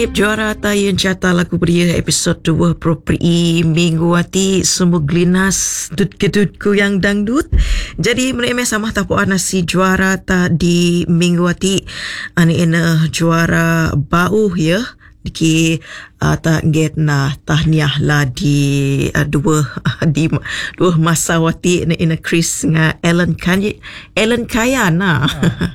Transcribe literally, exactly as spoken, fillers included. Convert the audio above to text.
Juara tayan jata lagu beria episod dua Propri minggu hati semua glinas dut kedutku yang dangdut. Jadi mereka sama tapu ana si juara ta di minggu hati ani ina juara bau ya di uh, ta get na tahniah la di uh, dua uh, di dua masa wati ina ina Chris nga Ellen Kanye Ellen Kayana.